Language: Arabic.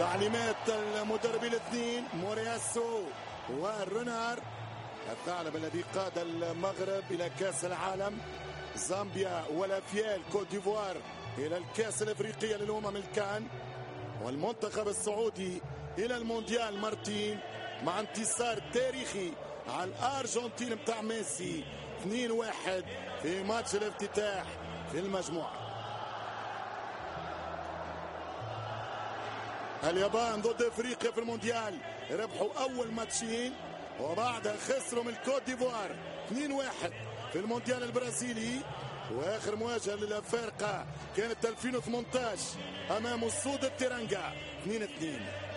تعليمات المدربين الاثنين مورياسو ورونار، الثعلب الذي قاد المغرب إلى كأس العالم، زامبيا ولافيال كوت ديفوار إلى الكأس الأفريقية للأمم الكان، والمنتخب السعودي إلى المونديال مارتين مع انتصار تاريخي على الأرجنتين متاع ميسي 2-1 في ماتش الافتتاح في المجموعة. اليابان ضد افريقيا في المونديال، ربحوا اول ماتشين وبعدها خسروا من الكوت ديفوار 2-1 في المونديال البرازيلي، واخر مواجهه للافارقه كانت 2018 امام السود التيرانجا 2-2.